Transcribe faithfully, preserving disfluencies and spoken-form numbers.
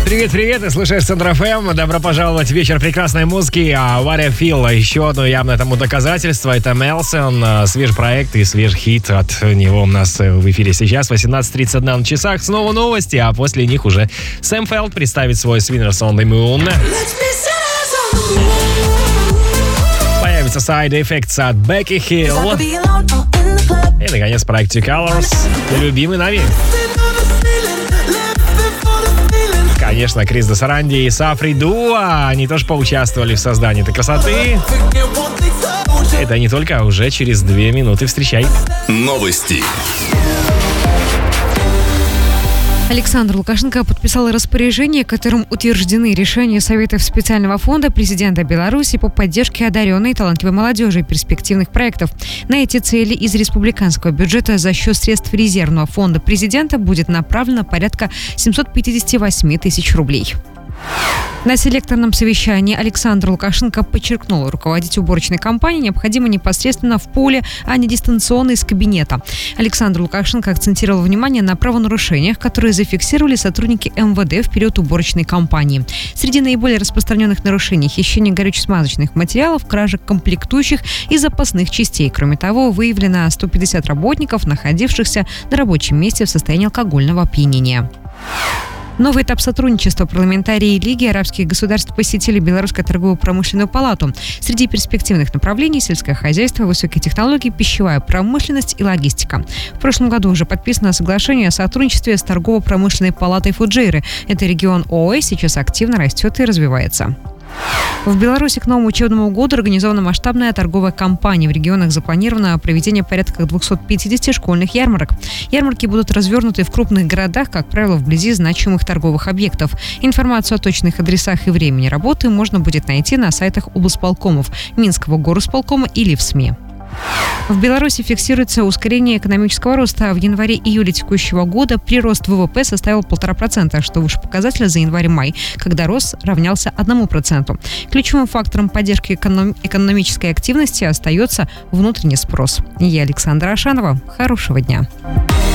Привет-привет, ты слушаешь Центр эф эм. Добро пожаловать в вечер прекрасной музыки. А What I Feel, еще одно явное тому доказательство. Это Мелсон, свежий проект и свежий хит от него у нас в эфире сейчас. восемнадцать тридцать один на часах. Снова новости, а после них уже Сэм Фелд представит свой Swinners on the Moon. Появится Side Effects от Becky Hill. И, наконец, проект Two Colors, любимый нами. Конечно, Крис де Саранди и Сафри Дуа, они тоже поучаствовали в создании этой красоты. Это не только, а уже через две минуты. Встречай. Новости. Александр Лукашенко подписал распоряжение, которым утверждены решения Советов специального фонда президента Беларуси по поддержке одаренной и талантливой молодежи и перспективных проектов. На эти цели из республиканского бюджета за счет средств резервного фонда президента будет направлено порядка семьсот пятьдесят восемь тысяч рублей. На селекторном совещании Александр Лукашенко подчеркнул, руководить уборочной компанией необходимо непосредственно в поле, а не дистанционно из кабинета. Александр Лукашенко акцентировал внимание на правонарушениях, которые зафиксировали сотрудники эм вэ дэ в период уборочной кампании. Среди наиболее распространенных нарушений – хищение горюче-смазочных материалов, кража комплектующих и запасных частей. Кроме того, выявлено сто пятьдесят работников, находившихся на рабочем месте в состоянии алкогольного опьянения. Новый этап сотрудничества парламентарии Лиги арабских государств посетили Белорусскую торгово-промышленную палату. Среди перспективных направлений – сельское хозяйство, высокие технологии, пищевая промышленность и логистика. В прошлом году уже подписано соглашение о сотрудничестве с торгово-промышленной палатой Фуджейры. Это регион ООЭ сейчас активно растет и развивается. В Беларуси к новому учебному году организована масштабная торговая кампания. В регионах запланировано проведение порядка двести пятьдесят школьных ярмарок. Ярмарки будут развернуты в крупных городах, как правило, вблизи значимых торговых объектов. Информацию о точных адресах и времени работы можно будет найти на сайтах облсполкомов, Минского горосполкома или в СМИ. В Беларуси фиксируется ускорение экономического роста. В январе-июле текущего года прирост вэ вэ пэ составил полтора процента, что выше показателя за январь-май, когда рост равнялся одному проценту. Ключевым фактором поддержки эконом- экономической активности остается внутренний спрос. Я Александра Ашанова. Хорошего дня.